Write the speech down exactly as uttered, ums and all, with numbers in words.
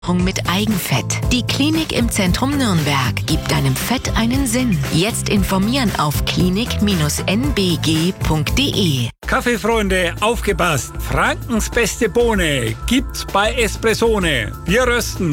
mit Eigenfett. Die Klinik im Zentrum Nürnberg gibt deinem Fett einen Sinn. Jetzt informieren auf klinik Bindestrich n b g punkt d e. Kaffeefreunde, aufgepasst! Frankens beste Bohne gibt's bei Espressone. Wir rösten